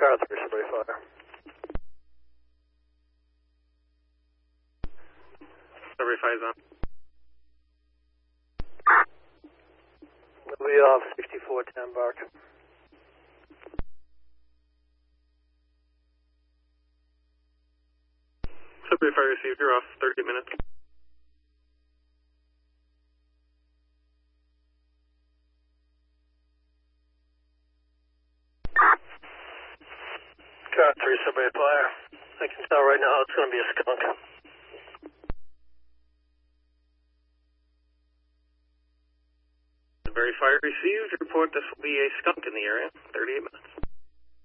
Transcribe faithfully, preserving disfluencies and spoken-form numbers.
Car three, Subway Fire. Subway Fire's on. We off sixty-four ten Bark. Subway Fire received, you're off thirty minutes. Car three, Subway Fire. I can tell right now it's going to be a skunk. Subway Fire received, report this will be a skunk in the area, thirty-eight minutes.